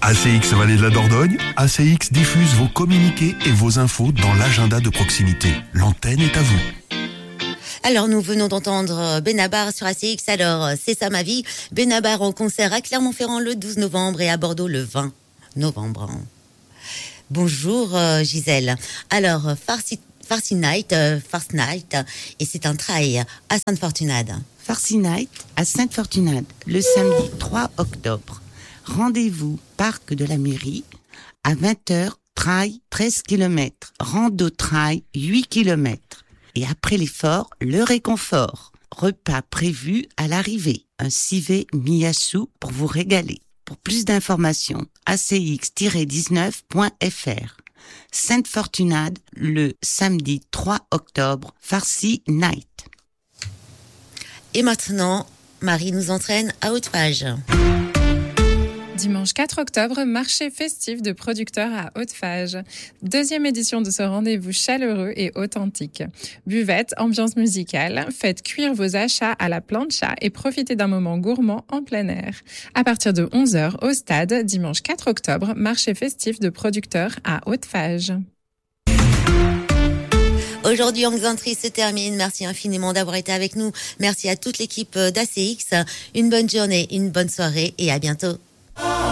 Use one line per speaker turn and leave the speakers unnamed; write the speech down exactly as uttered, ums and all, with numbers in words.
A C X Vallée de la Dordogne, A C X diffuse vos communiqués et vos infos dans l'agenda de proximité. L'antenne est à vous.
Alors, nous venons d'entendre Benabar sur A C X. Alors, c'est ça ma vie. Benabar en concert à Clermont-Ferrand le douze novembre et à Bordeaux le vingt novembre. Bonjour euh, Gisèle. Alors, Farsi, Farsi Night, euh, Farce Night, et c'est un trail à Sainte-Fortunade.
Farsi Night à Sainte-Fortunade, le samedi trois octobre. Rendez-vous parc de la mairie à vingt heures, trail treize kilomètres, rando trail huit kilomètres. Et après l'effort, le réconfort. Repas prévu à l'arrivée. Un civet miyasu pour vous régaler. Pour plus d'informations, a c x tiret dix-neuf point f r. Sainte-Fortunade, le samedi trois octobre, Farsi Night.
Et maintenant, Marie nous entraîne à Haute-Fage.
Dimanche quatre octobre, marché festif de producteurs à Haute-Fage. Deuxième édition de ce rendez-vous chaleureux et authentique. Buvette, ambiance musicale, faites cuire vos achats à la plancha et profitez d'un moment gourmand en plein air. À partir de onze heures au stade, dimanche quatre octobre, marché festif de producteurs à Haute-Fage.
Aujourd'hui, Angxantri se termine. Merci infiniment d'avoir été avec nous. Merci à toute l'équipe d'A C X. Une bonne journée, une bonne soirée et à bientôt.